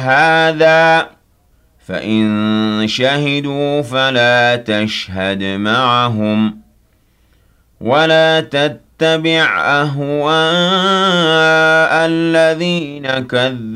هذا فإن شهدوا فلا تشهد معهم ولا تتبع أهواء الذين كذبوا